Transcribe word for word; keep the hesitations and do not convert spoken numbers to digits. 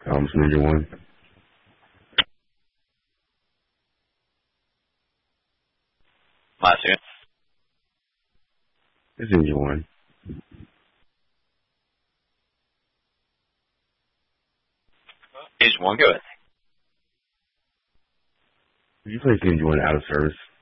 Thomas Ninja One. Last year. It's Ninja One. Agent One, go ahead. Did you place Ninja One out of service?